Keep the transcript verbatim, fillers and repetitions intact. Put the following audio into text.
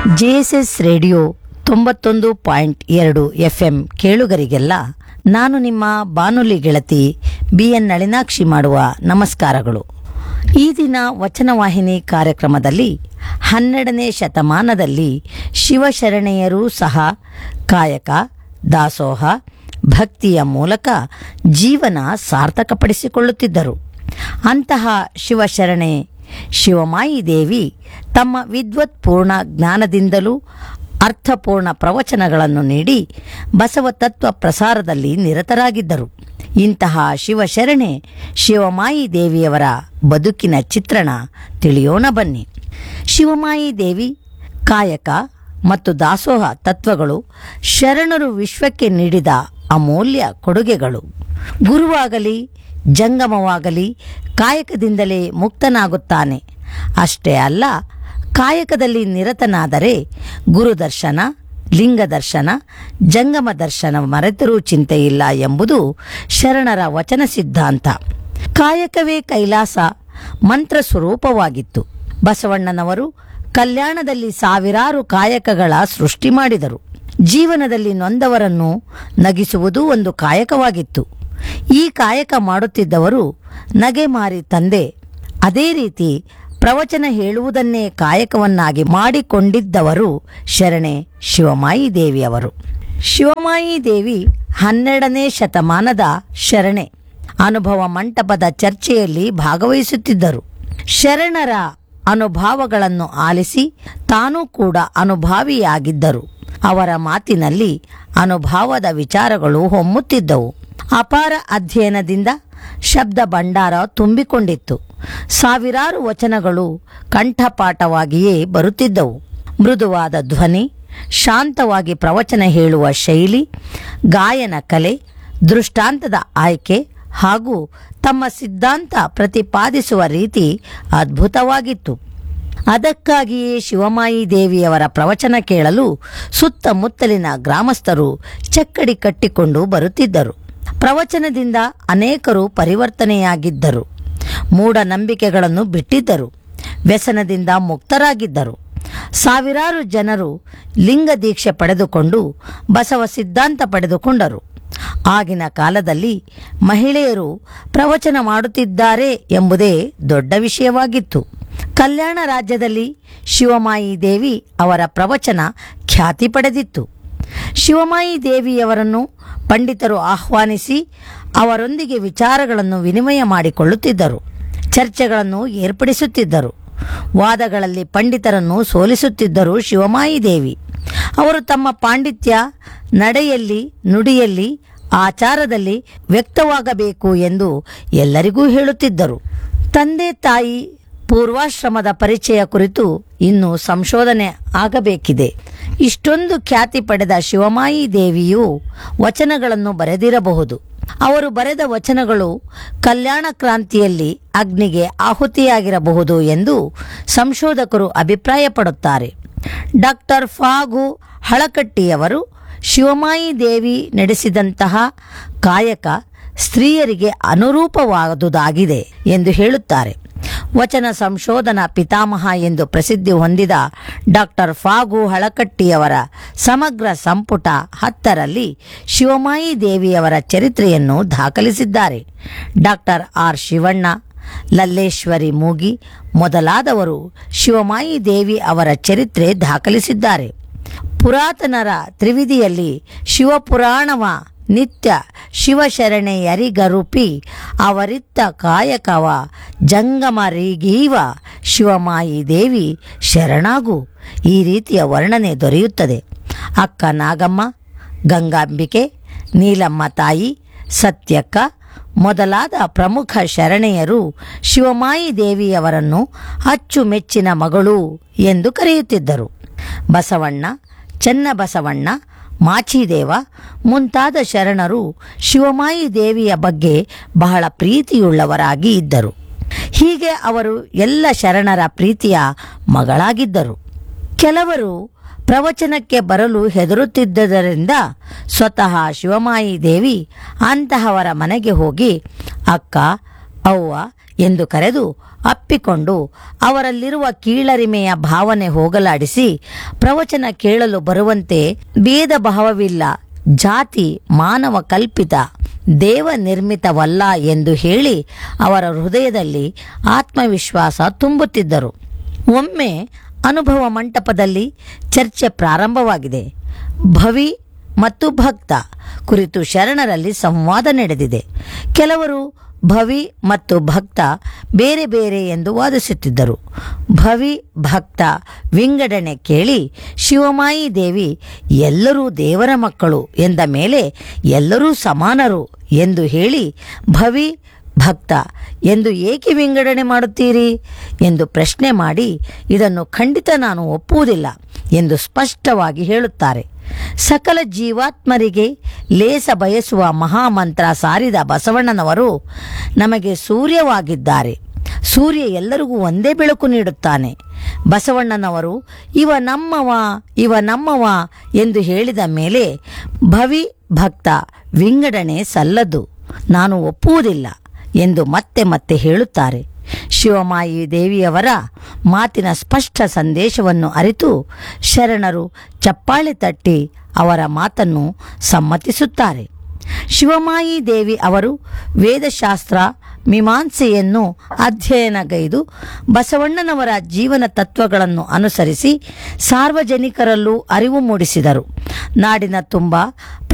JSS radio ತೊಂಬತ್ತೊಂದು point ಎರಡು FM ಕೇಳುಗರಿಗೆಲ್ಲ ನಾನು ನಿಮ್ಮ ಬಾನುಲಿ ಗೆಳತಿ ಬಿ ಎನ್ ನಳಿನಾಕ್ಷಿ ಮಾಡುವ ನಮಸ್ಕಾರಗಳು. ಈ ದಿನ ವಚನವಾಹಿನಿ ಕಾರ್ಯಕ್ರಮದಲ್ಲಿ ಹನ್ನೆರಡನೇ ಶತಮಾನದಲ್ಲಿ ಶಿವಶರಣೆಯರೂ ಸಹ ಕಾಯಕ, ದಾಸೋಹ, ಭಕ್ತಿಯ ಮೂಲಕ ಜೀವನ ಸಾರ್ಥಕಪಡಿಸಿಕೊಳ್ಳುತ್ತಿದ್ದರು. ಅಂತಹ ಶಿವಶರಣೆ ಶಿವಮಾಯಿ ದೇವಿ ತಮ್ಮ ವಿದ್ವತ್ಪೂರ್ಣ ಜ್ಞಾನದಿಂದಲೂ ಅರ್ಥಪೂರ್ಣ ಪ್ರವಚನಗಳನ್ನು ನೀಡಿ ಬಸವ ತತ್ವ ಪ್ರಸಾರದಲ್ಲಿ ನಿರತರಾಗಿದ್ದರು. ಇಂತಹ ಶಿವಶರಣೆ ಶಿವಮಾಯಿ ದೇವಿಯವರ ಬದುಕಿನ ಚಿತ್ರಣ ತಿಳಿಯೋಣ ಬನ್ನಿ. ಶಿವಮಾಯಿ ದೇವಿ ಕಾಯಕ ಮತ್ತು ದಾಸೋಹ ತತ್ವಗಳು ಶರಣರು ವಿಶ್ವಕ್ಕೆ ನೀಡಿದ ಅಮೂಲ್ಯ ಕೊಡುಗೆಗಳು. ಗುರುವಾಗಲಿ ಜಂಗಮವಾಗಲಿ ಕಾಯಕದಿಂದಲೇ ಮುಕ್ತನಾಗುತ್ತಾನೆ. ಅಷ್ಟೇ ಅಲ್ಲ, ಕಾಯಕದಲ್ಲಿ ನಿರತನಾದರೆ ಗುರುದರ್ಶನ, ಲಿಂಗದರ್ಶನ, ಜಂಗಮ ದರ್ಶನ ಮರೆತರೂ ಚಿಂತೆಯಿಲ್ಲ ಎಂಬುದು ಶರಣರ ವಚನ ಸಿದ್ಧಾಂತ. ಕಾಯಕವೇ ಕೈಲಾಸ ಮಂತ್ರ ಸ್ವರೂಪವಾಗಿತ್ತು. ಬಸವಣ್ಣನವರು ಕಲ್ಯಾಣದಲ್ಲಿ ಸಾವಿರಾರು ಕಾಯಕಗಳ ಸೃಷ್ಟಿ ಮಾಡಿದರು. ಜೀವನದಲ್ಲಿ ನೊಂದವರನ್ನು ನಗಿಸುವುದು ಒಂದು ಕಾಯಕವಾಗಿತ್ತು. ಈ ಕಾಯಕ ಮಾಡುತ್ತಿದ್ದವರು ನಗೆಮಾರಿ ತಂದೆ. ಅದೇ ರೀತಿ ಪ್ರವಚನ ಹೇಳುವುದನ್ನೇ ಕಾಯಕವನ್ನಾಗಿ ಮಾಡಿಕೊಂಡಿದ್ದವರು ಶರಣೆ ಶಿವಮಾಯಿ ದೇವಿಯವರು. ಶಿವಮಾಯಿ ದೇವಿ ಹನ್ನೆರಡನೇ ಶತಮಾನದ ಶರಣೆ. ಅನುಭವ ಮಂಟಪದ ಚರ್ಚೆಯಲ್ಲಿ ಭಾಗವಹಿಸುತ್ತಿದ್ದರು. ಶರಣರ ಅನುಭವಗಳನ್ನು ಆಲಿಸಿ ತಾನೂ ಕೂಡ ಅನುಭಾವಿಯಾಗಿದ್ದರು. ಅವರ ಮಾತಿನಲ್ಲಿ ಅನುಭವದ ವಿಚಾರಗಳು ಹೊಮ್ಮುತ್ತಿದ್ದವು. ಅಪಾರ ಅಧ್ಯಯನದಿಂದ ಶಬ್ದ ಭಂಡಾರ ತುಂಬಿಕೊಂಡಿತ್ತು. ಸಾವಿರಾರು ವಚನಗಳು ಕಂಠಪಾಠವಾಗಿಯೇ ಬರುತ್ತಿದ್ದವು. ಮೃದುವಾದ ಧ್ವನಿ, ಶಾಂತವಾಗಿ ಪ್ರವಚನ ಹೇಳುವ ಶೈಲಿ, ಗಾಯನ ಕಲೆ, ದೃಷ್ಟಾಂತದ ಆಯ್ಕೆ ಹಾಗೂ ತಮ್ಮ ಸಿದ್ಧಾಂತ ಪ್ರತಿಪಾದಿಸುವ ರೀತಿ ಅದ್ಭುತವಾಗಿತ್ತು. ಅದಕ್ಕಾಗಿಯೇ ಶಿವಮಾಯಿ ದೇವಿಯವರ ಪ್ರವಚನ ಕೇಳಲು ಸುತ್ತಮುತ್ತಲಿನ ಗ್ರಾಮಸ್ಥರು ಚಕ್ಕಡಿ ಕಟ್ಟಿಕೊಂಡು ಬರುತ್ತಿದ್ದರು. ಪ್ರವಚನದಿಂದ ಅನೇಕರು ಪರಿವರ್ತನೆಯಾಗಿದ್ದರು. ಮೂಢನಂಬಿಕೆಗಳನ್ನು ಬಿಟ್ಟಿದ್ದರು. ವ್ಯಸನದಿಂದ ಮುಕ್ತರಾಗಿದ್ದರು. ಸಾವಿರಾರು ಜನರು ಲಿಂಗ ದೀಕ್ಷೆ ಪಡೆದುಕೊಂಡು ಬಸವ ಸಿದ್ಧಾಂತ ಪಡೆದುಕೊಂಡರು. ಆಗಿನ ಕಾಲದಲ್ಲಿ ಮಹಿಳೆಯರು ಪ್ರವಚನ ಮಾಡುತ್ತಿದ್ದಾರೆ ಎಂಬುದೇ ದೊಡ್ಡ ವಿಷಯವಾಗಿತ್ತು. ಕಲ್ಯಾಣ ರಾಜ್ಯದಲ್ಲಿ ಶಿವಮಾಯಿ ದೇವಿ ಅವರ ಪ್ರವಚನ ಖ್ಯಾತಿ ಪಡೆದಿತ್ತು. ಶಿವಮಾಯಿ ದೇವಿಯವರನ್ನು ಪಂಡಿತರು ಆಹ್ವಾನಿಸಿ ಅವರೊಂದಿಗೆ ವಿಚಾರಗಳನ್ನು ವಿನಿಮಯ ಮಾಡಿಕೊಳ್ಳುತ್ತಿದ್ದರು. ಚರ್ಚೆಗಳನ್ನು ಏರ್ಪಡಿಸುತ್ತಿದ್ದರು. ವಾದಗಳಲ್ಲಿ ಪಂಡಿತರನ್ನು ಸೋಲಿಸುತ್ತಿದ್ದರು ಶಿವಮಾಯಿ ದೇವಿ. ಅವರು ತಮ್ಮ ಪಾಂಡಿತ್ಯ ನಡೆಯಲ್ಲಿ, ನುಡಿಯಲ್ಲಿ, ಆಚಾರದಲ್ಲಿ ವ್ಯಕ್ತವಾಗಬೇಕು ಎಂದು ಎಲ್ಲರಿಗೂ ಹೇಳುತ್ತಿದ್ದರು. ತಂದೆ ತಾಯಿ ಪೂರ್ವಾಶ್ರಮದ ಪರಿಚಯ ಕುರಿತು ಇನ್ನೂ ಸಂಶೋಧನೆ ಆಗಬೇಕಿದೆ. ಇಷ್ಟೊಂದು ಖ್ಯಾತಿ ಪಡೆದ ಶಿವಮಾಯಿ ದೇವಿಯು ವಚನಗಳನ್ನು ಬರೆದಿರಬಹುದು. ಅವರು ಬರೆದ ವಚನಗಳು ಕಲ್ಯಾಣ ಕ್ರಾಂತಿಯಲ್ಲಿ ಅಗ್ನಿಗೆ ಆಹುತಿಯಾಗಿರಬಹುದು ಎಂದು ಸಂಶೋಧಕರು ಅಭಿಪ್ರಾಯಪಡುತ್ತಾರೆ. ಡಾಕ್ಟರ್ ಫಾಗು ಹಳಕಟ್ಟಿಯವರು ಶಿವಮಾಯಿ ದೇವಿ ನಡೆಸಿದಂತಹ ಕಾಯಕ ಸ್ತ್ರೀಯರಿಗೆ ಅನುರೂಪವಾದುದಾಗಿದೆ ಎಂದು ಹೇಳುತ್ತಾರೆ. ವಚನ ಸಂಶೋಧನಾ ಪಿತಾಮಹ ಎಂದು ಪ್ರಸಿದ್ಧಿ ಹೊಂದಿದ ಡಾಕ್ಟರ್ ಫಾಗು ಹಳಕಟ್ಟಿಯವರ ಸಮಗ್ರ ಸಂಪುಟ ಹತ್ತರಲ್ಲಿ ಶಿವಮಾಯಿ ದೇವಿಯವರ ಚರಿತ್ರೆಯನ್ನು ದಾಖಲಿಸಿದ್ದಾರೆ. ಡಾಕ್ಟರ್ ಆರ್ ಶಿವಣ್ಣ, ಲಲ್ಲೇಶ್ವರಿ ಮೂಗಿ ಮೊದಲಾದವರು ಶಿವಮಾಯಿ ದೇವಿ ಅವರ ಚರಿತ್ರೆ ದಾಖಲಿಸಿದ್ದಾರೆ. ಪುರಾತನರ ತ್ರಿವಿಧಿಯಲ್ಲಿ ಶಿವಪುರಾಣವ ನಿತ್ಯ ಶಿವಶರಣೆಯರಿಗರುಪಿ ಅವರಿತ್ತ ಕಾಯಕವ ಜಂಗಮರಿಗೀವ ಶಿವಮಾಯಿ ದೇವಿ ಶರಣಾಗು ಈ ರೀತಿಯ ವರ್ಣನೆ ದೊರೆಯುತ್ತದೆ. ಅಕ್ಕ ನಾಗಮ್ಮ, ಗಂಗಾಂಬಿಕೆ, ನೀಲಮ್ಮ ತಾಯಿ, ಸತ್ಯಕ್ಕ ಮೊದಲಾದ ಪ್ರಮುಖ ಶರಣೆಯರು ಶಿವಮಾಯಿ ದೇವಿಯವರನ್ನು ಅಚ್ಚುಮೆಚ್ಚಿನ ಮಗಳು ಎಂದು ಕರೆಯುತ್ತಿದ್ದರು. ಬಸವಣ್ಣ, ಚನ್ನಬಸವಣ್ಣ, ಮಾಚಿದೇವ ಮುಂತಾದ ಶರಣರು ಶಿವಮಾಯಿ ದೇವಿಯ ಬಗ್ಗೆ ಬಹಳ ಪ್ರೀತಿಯುಳ್ಳವರಾಗಿ ಇದ್ದರು. ಹೀಗೆ ಅವರು ಎಲ್ಲ ಶರಣರ ಪ್ರೀತಿಯ ಮಗಳಾಗಿದ್ದರು. ಕೆಲವರು ಪ್ರವಚನಕ್ಕೆ ಬರಲು ಹೆದರುತ್ತಿದ್ದರಿಂದ ಸ್ವತಃ ಶಿವಮಾಯಿ ದೇವಿ ಅಂತಹವರ ಮನೆಗೆ ಹೋಗಿ, ಅಕ್ಕ ಅವ್ವ ಎಂದು ಕರೆದು ಅಪ್ಪಿಕೊಂಡು ಅವರಲ್ಲಿರುವ ಕೀಳರಿಮೆಯ ಭಾವನೆ ಹೋಗಲಾಡಿಸಿ ಪ್ರವಚನ ಕೇಳಲು ಬರುವಂತೆ ಭೇದ ಭಾವವಿಲ್ಲ, ಜಾತಿ ಮಾನವ ಕಲ್ಪಿತ, ದೇವ ನಿರ್ಮಿತವಲ್ಲ ಎಂದು ಹೇಳಿ ಅವರ ಹೃದಯದಲ್ಲಿ ಆತ್ಮವಿಶ್ವಾಸ ತುಂಬುತ್ತಿದ್ದರು. ಒಮ್ಮೆ ಅನುಭವ ಮಂಟಪದಲ್ಲಿ ಚರ್ಚೆ ಪ್ರಾರಂಭವಾಗಿದೆ. ಭವಿ ಮತ್ತು ಭಕ್ತ ಕುರಿತು ಶರಣರಲ್ಲಿ ಸಂವಾದ ನಡೆದಿದೆ. ಕೆಲವರು ಭವಿ ಮತ್ತು ಭಕ್ತ ಬೇರೆ ಬೇರೆ ಎಂದು ವಾದಿಸುತ್ತಿದ್ದರು. ಭವಿ ಭಕ್ತ ವಿಂಗಡಣೆ ಕೇಳಿ ಶಿವಮಾಯಿ ದೇವಿ ಎಲ್ಲರೂ ದೇವರ ಮಕ್ಕಳು ಎಂದ ಮೇಲೆ ಎಲ್ಲರೂ ಸಮಾನರು ಎಂದು ಹೇಳಿ ಭವಿ ಭಕ್ತ ಎಂದು ಏಕೆ ವಿಂಗಡಣೆ ಮಾಡುತ್ತೀರಿ ಎಂದು ಪ್ರಶ್ನೆ ಮಾಡಿ, ಇದನ್ನು ಖಂಡಿತ ನಾನು ಒಪ್ಪುವುದಿಲ್ಲ ಎಂದು ಸ್ಪಷ್ಟವಾಗಿ ಹೇಳುತ್ತಾರೆ. ಸಕಲ ಜೀವಾತ್ಮರಿಗೆ ಲೇಸ ಬಯಸುವ ಮಹಾಮಂತ್ರ ಸಾರಿದ ಬಸವಣ್ಣನವರು ನಮಗೆ ಸೂರ್ಯವಾಗಿದ್ದಾರೆ. ಸೂರ್ಯ ಎಲ್ಲರಿಗೂ ಒಂದೇ ಬೆಳಕು ನೀಡುತ್ತಾನೆ. ಬಸವಣ್ಣನವರು ಇವ ನಮ್ಮವ ಇವ ನಮ್ಮವ ಎಂದು ಹೇಳಿದ ಮೇಲೆ ಭವಿ ಭಕ್ತ ವಿಂಗಡಣೆ ಸಲ್ಲದು, ನಾನು ಒಪ್ಪುವುದಿಲ್ಲ ಎಂದು ಮತ್ತೆ ಮತ್ತೆ ಹೇಳುತ್ತಾರೆ. ಶಿವಮಾಯಿ ದೇವಿಯವರ ಮಾತಿನ ಸ್ಪಷ್ಟ ಸಂದೇಶವನ್ನು ಅರಿತು ಶರಣರು ಚಪ್ಪಾಳೆ ತಟ್ಟಿ ಅವರ ಮಾತನ್ನು ಸಮ್ಮತಿಸುತ್ತಾರೆ. ಶಿವಮಾಯಿ ದೇವಿ ಅವರು ವೇದಶಾಸ್ತ್ರ ಮೀಮಾಂಸೆಯನ್ನು ಅಧ್ಯಯನಗೈದು ಬಸವಣ್ಣನವರ ಜೀವನ ತತ್ವಗಳನ್ನು ಅನುಸರಿಸಿ ಸಾರ್ವಜನಿಕರಲ್ಲೂ ಅರಿವು ಮೂಡಿಸಿದರು. ನಾಡಿನ ತುಂಬ